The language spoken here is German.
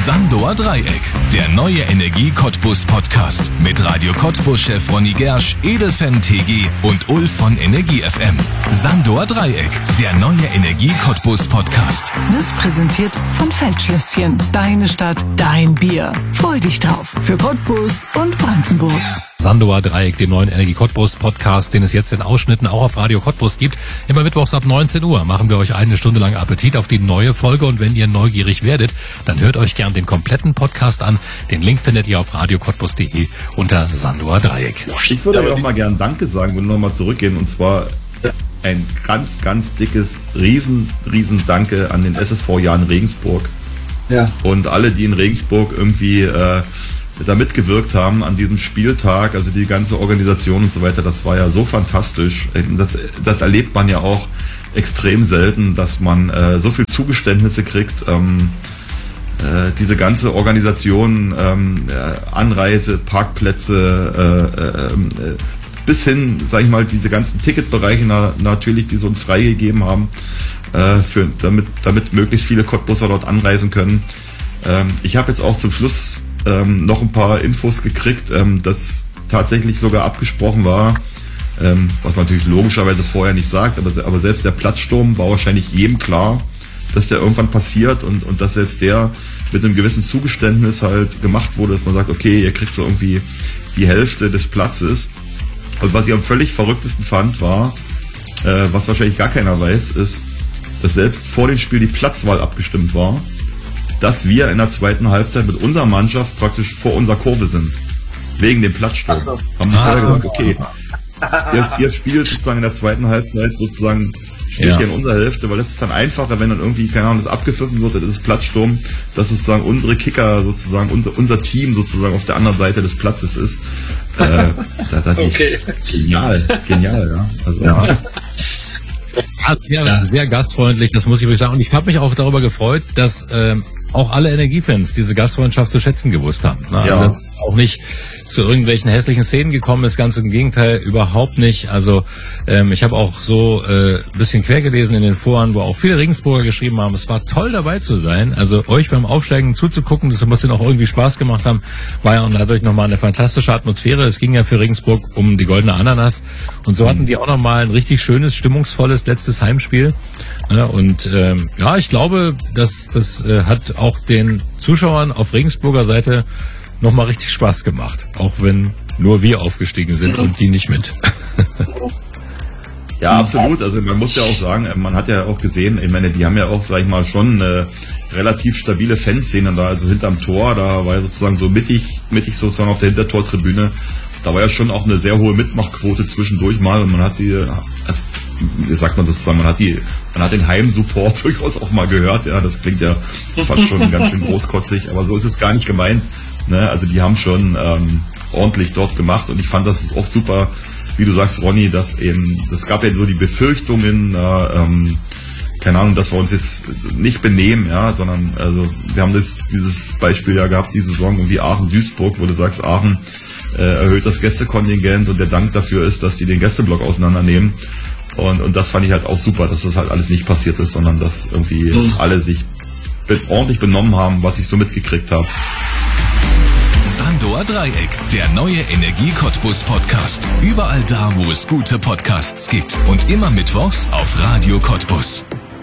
Sandower Dreieck, der neue Energie Cottbus Podcast mit Radio Cottbus-Chef Ronny Gersch, Edelfan TG und Ulf von Energie FM. Sandower Dreieck, der neue Energie Cottbus Podcast. Wird präsentiert von Feldschlösschen. Deine Stadt, dein Bier. Freu dich drauf. Für Cottbus und Brandenburg. Sandower Dreieck, dem neuen Energie Cottbus Podcast, den es jetzt in Ausschnitten auch auf Radio Cottbus gibt. Immer mittwochs ab 19 Uhr machen wir euch eine Stunde lang Appetit auf die neue Folge, und wenn ihr neugierig werdet, dann hört euch gern den kompletten Podcast an. Den Link findet ihr auf radiocottbus.de unter Sandower Dreieck. Ich würde aber auch mal gern Danke sagen, wenn wir nochmal zurückgehen, und zwar ein ganz dickes, riesen Danke an den SSV Jahn Regensburg. Ja. Und alle, die in Regensburg irgendwie da mitgewirkt haben an diesem Spieltag, also die ganze Organisation und so weiter, das war ja so fantastisch. Das erlebt man ja auch extrem selten, dass man so viel Zugeständnisse kriegt. Diese ganze Organisation, Anreise, Parkplätze, bis hin, sag ich mal, diese ganzen Ticketbereiche natürlich, die sie uns freigegeben haben, damit möglichst viele Cottbusser dort anreisen können. Ich habe jetzt auch zum Schluss noch ein paar Infos gekriegt, dass tatsächlich sogar abgesprochen war, was man natürlich logischerweise vorher nicht sagt, aber selbst der Platzsturm war wahrscheinlich jedem klar, dass der irgendwann passiert, und dass selbst der mit einem gewissen Zugeständnis halt gemacht wurde, dass man sagt, okay, ihr kriegt so irgendwie die Hälfte des Platzes. Und was ich am völlig verrücktesten fand, war, was wahrscheinlich gar keiner weiß, ist, dass selbst vor dem Spiel die Platzwahl abgestimmt war, dass wir in der zweiten Halbzeit mit unserer Mannschaft praktisch vor unserer Kurve sind. Wegen dem Platzsturm. So. Haben die vorher gesagt, okay, ihr spielt sozusagen in der zweiten Halbzeit sozusagen, steht ihr in unserer Hälfte, weil das ist dann einfacher, wenn dann irgendwie, keine Ahnung, das abgepfiffen wird, das ist Platzsturm, dass sozusagen unsere Kicker sozusagen, unser Team sozusagen auf der anderen Seite des Platzes ist. Okay. Genial, ja. Also, Sehr gastfreundlich, das muss ich wirklich sagen. Und ich habe mich auch darüber gefreut, dass auch alle Energiefans diese Gastfreundschaft zu schätzen gewusst haben. Also auch nicht zu irgendwelchen hässlichen Szenen gekommen ist, ganz im Gegenteil, überhaupt nicht. Also ich habe auch so ein bisschen quer gelesen in den Foren, wo auch viele Regensburger geschrieben haben, es war toll dabei zu sein. Also euch beim Aufsteigen zuzugucken, das muss ihnen auch irgendwie Spaß gemacht haben, war ja und dadurch nochmal eine fantastische Atmosphäre. Es ging ja für Regensburg um die goldene Ananas, und so hatten die auch nochmal ein richtig schönes, stimmungsvolles letztes Heimspiel. Ja, und ich glaube, das hat auch den Zuschauern auf Regensburger Seite nochmal richtig Spaß gemacht, auch wenn nur wir aufgestiegen sind und die nicht mit. Ja, absolut. Also man muss ja auch sagen, man hat ja auch gesehen, ich meine, die haben ja auch, sag ich mal, schon eine relativ stabile Fanszene da, also hinterm Tor, da war ja sozusagen so mittig sozusagen auf der Hintertortribüne, da war ja schon auch eine sehr hohe Mitmachquote zwischendurch mal, und man hat wie sagt man sozusagen, man hat den Heimsupport durchaus auch mal gehört, ja, das klingt ja fast schon ganz schön großkotzig, aber so ist es gar nicht gemeint. Ne, also die haben schon ordentlich dort gemacht, und ich fand das auch super, wie du sagst, Ronny, dass eben, das gab ja so die Befürchtungen, keine Ahnung, dass wir uns jetzt nicht benehmen, ja, sondern, also wir haben dieses Beispiel ja gehabt, die Saison irgendwie Aachen-Duisburg, wo du sagst, Aachen erhöht das Gästekontingent, und der Dank dafür ist, dass die den Gästeblock auseinandernehmen, und das fand ich halt auch super, dass das halt alles nicht passiert ist, sondern dass irgendwie alle sich ordentlich benommen haben, was ich so mitgekriegt habe. Sandower Dreieck, der neue Energie Cottbus Podcast. Überall da, wo es gute Podcasts gibt, und immer mittwochs auf Radio Cottbus.